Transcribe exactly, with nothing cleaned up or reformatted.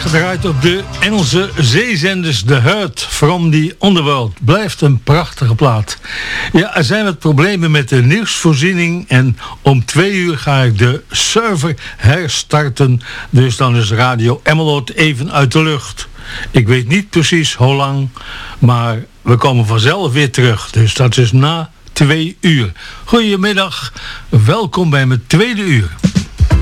gedraaid op de Engelse zeezenders The Hurt from the Underworld. Blijft een prachtige plaat. Ja, er zijn wat problemen met de nieuwsvoorziening en om twee uur ga ik de server herstarten. Dus dan is Radio Emmeloord even uit de lucht. Ik weet niet precies hoe lang, maar we komen vanzelf weer terug. Dus dat is na twee uur. Goedemiddag, welkom bij mijn tweede uur.